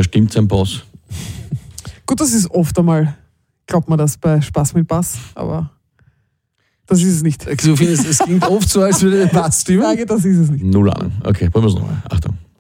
Der stimmt sein Pass. Gut, das ist oft einmal, glaubt man das bei Spaß mit Bass, aber das ist es nicht. Du findest, es klingt oft so, als würde der Bass stimmen? Sage, das ist es nicht. Null Ahnung. Okay, probieren wir es nochmal. Achtung.